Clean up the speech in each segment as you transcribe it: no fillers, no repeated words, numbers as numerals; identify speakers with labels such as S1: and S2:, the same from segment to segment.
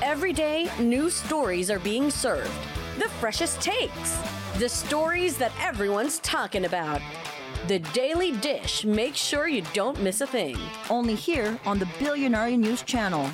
S1: Every day, new stories are being served. The freshest takes. The stories that everyone's talking about. The Daily Dish makes sure you don't miss a thing.
S2: Only here on the Billionaire News Channel.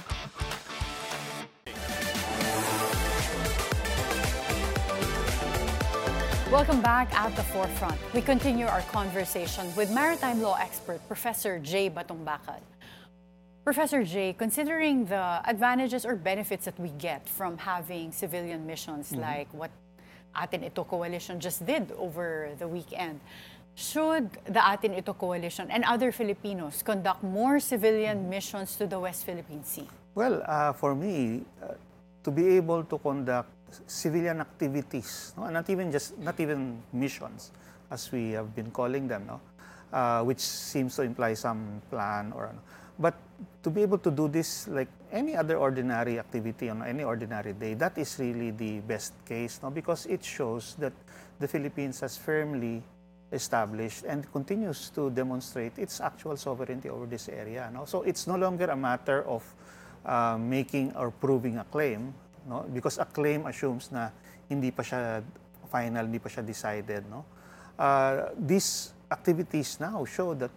S3: Welcome back at the forefront. We continue our conversation with maritime law expert Professor Jay Batong-Bacad. Professor Jay, considering the advantages or benefits that we get from having civilian missions like what Atin Ito Coalition just did over the weekend, should the Atin Ito Coalition and other Filipinos conduct more civilian missions to the West Philippine Sea?
S4: Well, for me, to be able to conduct civilian activities, no? not even missions, as we have been calling them, no? Which seems to imply some plan or but to be able to do this like any other ordinary activity on any ordinary day, that is really the best case, no? Because it shows that the Philippines has firmly established and continues to demonstrate its actual sovereignty over this area. No? So it's no longer a matter of making or proving a claim, no? Because a claim assumes na hindi pa siya final, hindi pa siya decided. No? These activities now show that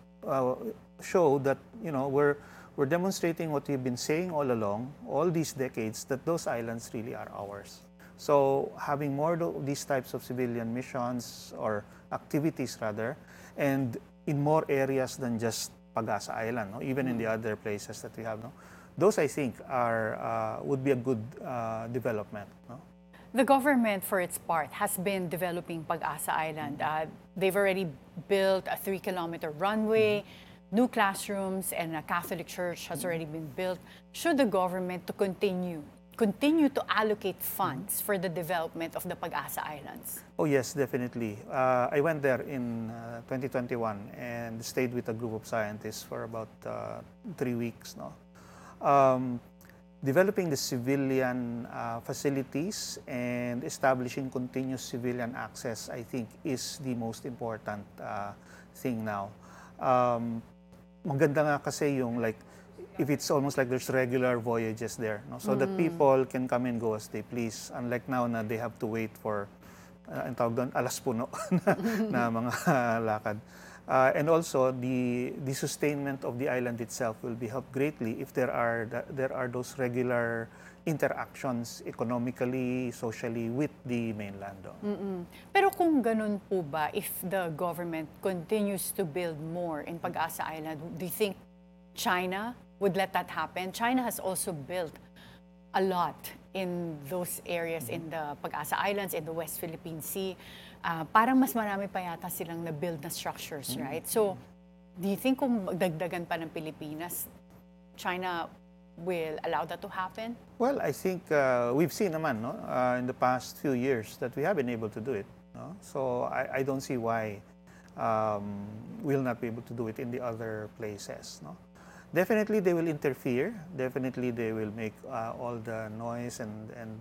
S4: we're demonstrating what we've been saying all along, all these decades, that those islands really are ours. So having more of these types of civilian missions or activities rather, and in more areas than just Pag-asa Island, no? Even in the other places that we have, no? Those I think are would be a good development. No?
S3: The government, for its part, has been developing Pag-asa Island. They've already built a 3-kilometer runway, new classrooms, and a Catholic church has already been built. Should the government to continue to allocate funds for the development of the Pag-asa Islands?
S4: Oh yes, definitely. I went there in 2021 and stayed with a group of scientists for about 3 weeks. No? Developing the civilian facilities and establishing continuous civilian access, I think, is the most important thing now. Maganda nga kasi yung like, if it's almost like there's regular voyages there, no? So that people can come and go as they please. Unlike now na they have to wait for, ang tawag doon, alas puno na mga lakad. And also, the sustainment of the island itself will be helped greatly if there are those regular interactions economically, socially with the mainland.
S3: Pero kung ganun po ba, if the government continues to build more in Pag-asa Island, do you think China would let that happen? China has also built a lot in those areas in the Pag-asa Islands, in the West Philippine Sea. Parang mas marami pa yata silang na-build na structures, right? So, do you think kung dagdagan pa ng Pilipinas, China will allow that to happen?
S4: Well, I think we've seen naman, no, in the past few years that we have been able to do it. No? So, I don't see why we'll not be able to do it in the other places. No? Definitely, they will interfere. Definitely, they will make all the noise and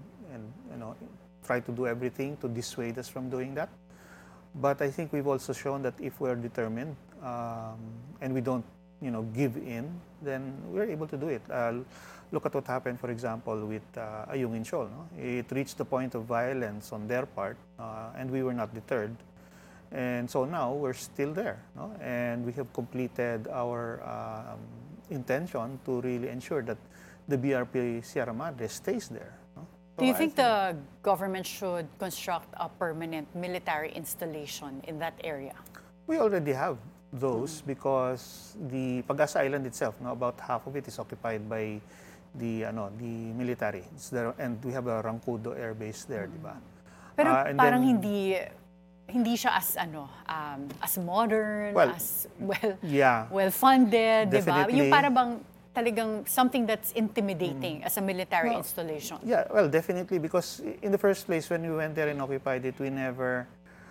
S4: try to do everything to dissuade us from doing that. But I think we've also shown that if we're determined and we don't, give in, then we're able to do it. Look at what happened, for example, with Ayungin Shoal. No? It reached the point of violence on their part, and we were not deterred. And so now we're still there, no? And we have completed our intention to really ensure that the BRP Sierra Madre stays there. No? So
S3: do you think the government should construct a permanent military installation in that area?
S4: We already have those because the Pag-asa Island itself, no, about half of it is occupied by the military. It's there, and we have a Rancudo Air Base there, di ba?
S3: Pero parang hindi siya as modern, as well funded, di ba? Yung para bang talagang something that's intimidating as a military installation.
S4: Yeah, well, definitely, because in the first place when we went there and occupied it, we never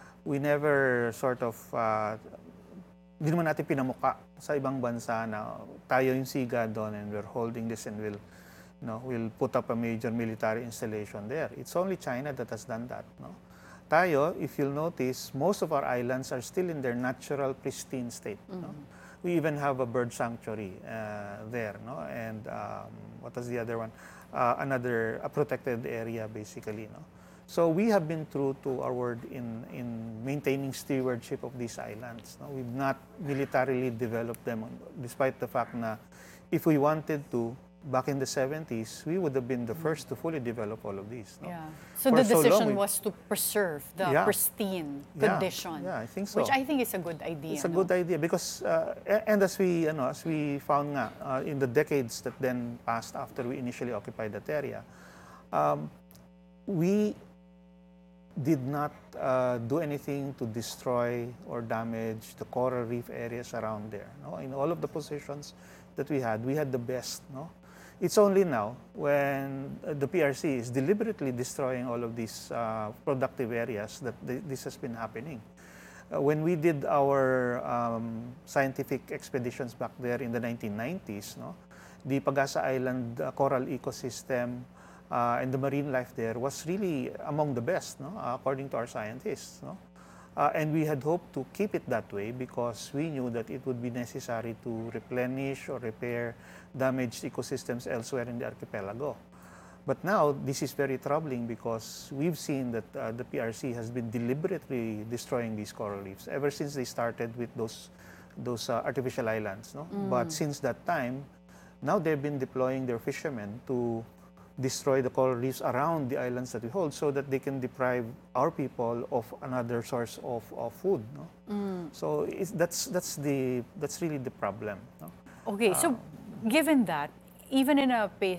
S4: sort of hindi naman natin pinamuka sa ibang bansa na tayo yung siga doon and we're holding this and we'll put up a major military installation there. It's only China that has done that. No? Tayo, if you'll notice, most of our islands are still in their natural pristine state. No? We even have a bird sanctuary there, no? And what was the other one? A protected area, basically, no? So we have been true to our word in maintaining stewardship of these islands. No? We've not militarily developed them, despite the fact that if we wanted to, back in the 70s, we would have been the first to fully develop all of these. No?
S3: Yeah. So
S4: For
S3: the
S4: so long,
S3: decision was to preserve the
S4: Yeah.
S3: pristine
S4: Yeah.
S3: condition.
S4: Yeah, I think so.
S3: Which I think is a good idea.
S4: It's a
S3: no?
S4: good idea because, and as we found nga, in the decades that then passed after we initially occupied that area, we did not do anything to destroy or damage the coral reef areas around there. No? In all of the positions that we had the best. No? It's only now when the PRC is deliberately destroying all of these productive areas that this has been happening. When we did our scientific expeditions back there in the 1990s, no, the Pagasa Island coral ecosystem and the marine life there was really among the best, no, according to our scientists. No? And we had hoped to keep it that way because we knew that it would be necessary to replenish or repair damaged ecosystems elsewhere in the archipelago. But now, this is very troubling because we've seen that the PRC has been deliberately destroying these coral reefs ever since they started with those artificial islands. No? But since that time, now they've been deploying their fishermen to destroy the coral reefs around the islands that we hold so that they can deprive our people of another source of food. No? So that's really the problem. No?
S3: Okay, so given that, even in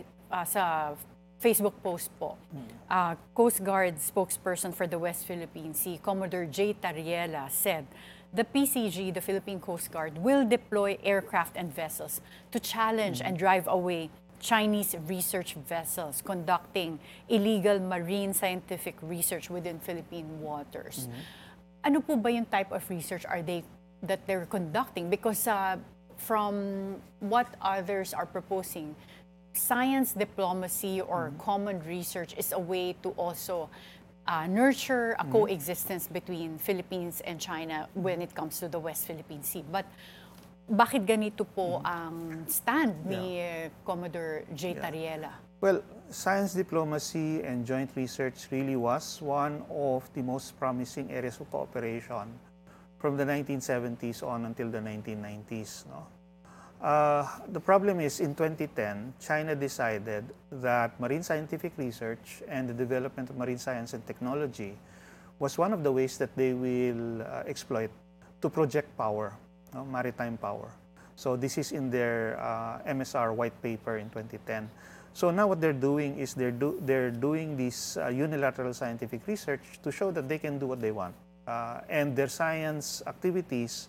S3: sa Facebook post po, Coast Guard spokesperson for the West Philippine Sea, Commodore J. Tariela, said the PCG, the Philippine Coast Guard, will deploy aircraft and vessels to challenge and drive away Chinese research vessels conducting illegal marine scientific research within Philippine waters. Ano po ba yung type of research that they're conducting? Because from what others are proposing, science diplomacy or common research is a way to also nurture a coexistence between Philippines and China when it comes to the West Philippine Sea. But bakit ganito po ang stand ni Commodore J. Tariela?
S4: Well, science diplomacy and joint research really was one of the most promising areas of cooperation from the 1970s on until the 1990s. No? The problem is, in 2010, China decided that marine scientific research and the development of marine science and technology was one of the ways that they will exploit to project power. No, maritime power. So this is in their MSR white paper in 2010. So now what they're doing is they're doing this unilateral scientific research to show that they can do what they want. And their science activities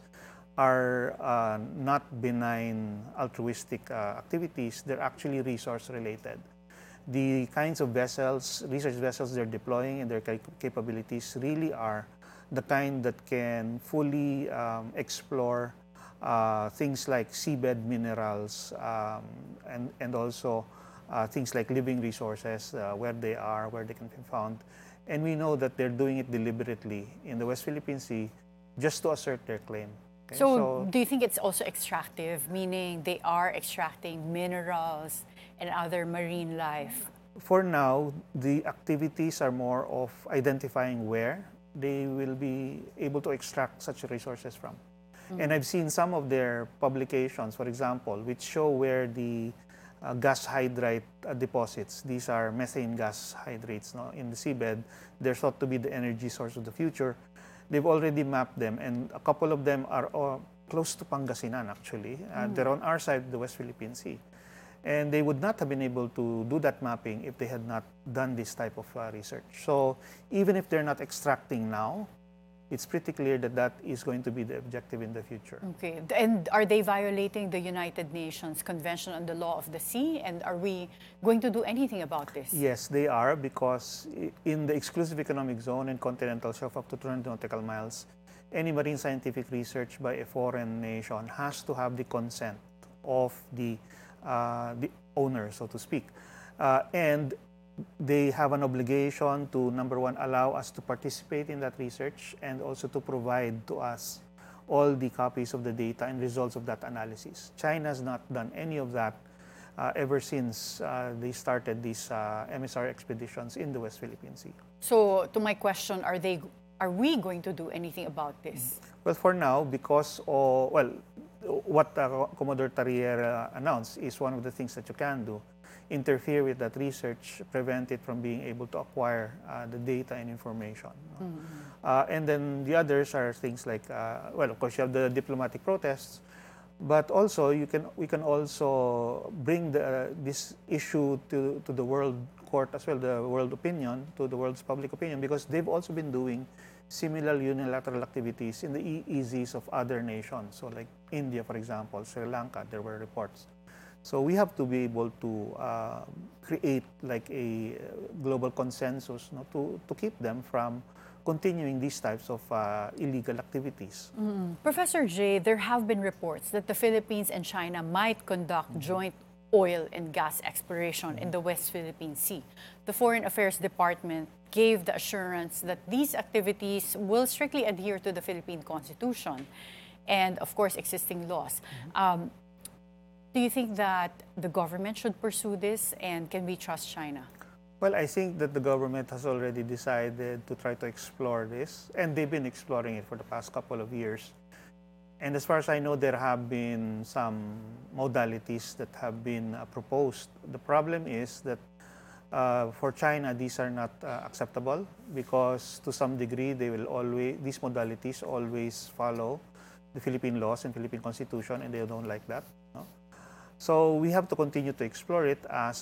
S4: are not benign altruistic activities. They're actually resource related. The kinds of vessels, research vessels they're deploying and their capabilities really are the kind that can fully explore things like seabed minerals and also things like living resources, where they are, where they can be found. And we know that they're doing it deliberately in the West Philippine Sea just to assert their claim. Okay?
S3: So do you think it's also extractive, meaning they are extracting minerals and other marine life?
S4: For now, the activities are more of identifying where they will be able to extract such resources from. And I've seen some of their publications, for example, which show where the gas hydrite deposits, these are methane gas hydrates, no, in the seabed, they're thought to be the energy source of the future. They've already mapped them, and a couple of them are close to Pangasinan, actually. They're on our side of the West Philippine Sea. And they would not have been able to do that mapping if they had not done this type of research. So even if they're not extracting now, it's pretty clear that that is going to be the objective in the future.
S3: Okay. And are they violating the United Nations Convention on the Law of the Sea? And are we going to do anything about this?
S4: Yes, they are, because in the exclusive economic zone and continental shelf up to 200 nautical miles, any marine scientific research by a foreign nation has to have the consent of the owner, so to speak. And they have an obligation to, number one, allow us to participate in that research and also to provide to us all the copies of the data and results of that analysis. China has not done any of that ever since they started these MSR expeditions in the West Philippine Sea.
S3: So, to my question, are we going to do anything about this?
S4: Well, for now, because what Commodore Tarrier announced is one of the things that you can do. Interfere with that research, prevent it from being able to acquire the data and information. And then the others are things like, of course, you have the diplomatic protests, but also we can also bring this issue to the world court as well, the world opinion, to the world's public opinion, because they've also been doing similar unilateral activities in the EEZs of other nations. So like India, for example, Sri Lanka, there were reports. So we have to be able to create like a global consensus, to keep them from continuing these types of illegal activities.
S3: Professor Jay, there have been reports that the Philippines and China might conduct joint oil and gas exploration in the West Philippine Sea. The Foreign Affairs Department gave the assurance that these activities will strictly adhere to the Philippine Constitution and, of course, existing laws. Do you think that the government should pursue this, and can we trust China?
S4: Well, I think that the government has already decided to try to explore this, and they've been exploring it for the past couple of years. And as far as I know, there have been some modalities that have been proposed. The problem is that for China, these are not acceptable, because to some degree, these modalities always follow the Philippine laws and Philippine Constitution, and they don't like that. So we have to continue to explore it as